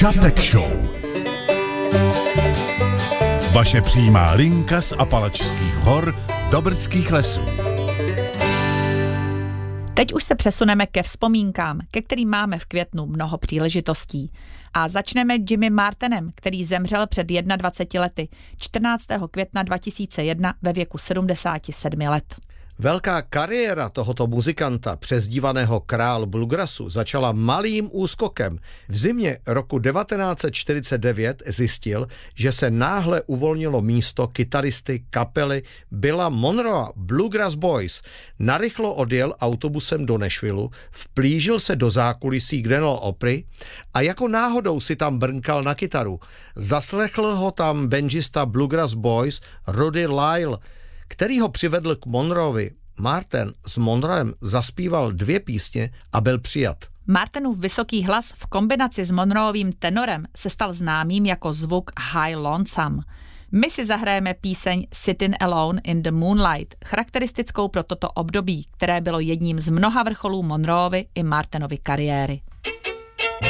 Čapek Show. Vaše přímá linka z Apalačských hor do Brdských lesů. Teď už se přesuneme ke vzpomínkám, ke kterým máme v květnu mnoho příležitostí. A začneme Jimmy Martinem, který zemřel před 21 lety, 14. května 2001 ve věku 77 let. Velká kariéra tohoto muzikanta, přezdívaného král bluegrassu, začala malým úskokem. V zimě roku 1949 zjistil, že se náhle uvolnilo místo kytaristy kapely Billa Monroe Bluegrass Boys. Narychlo odjel autobusem do Nashvilleu, vplížil se do zákulisí Grand Ole Opry a jako náhodou si tam brnkal na kytaru. Zaslechl ho tam banjista Bluegrass Boys Rudy Lyle, který ho přivedl k Monroeovi. Martin s Monroem zaspíval 2 písně a byl přijat. Martinův vysoký hlas v kombinaci s Monroevým tenorem se stal známým jako zvuk High Lonesome. My si zahrajeme píseň Sitting Alone in the Moonlight, charakteristickou pro toto období, které bylo jedním z mnoha vrcholů Monroevy i Martinovy kariéry.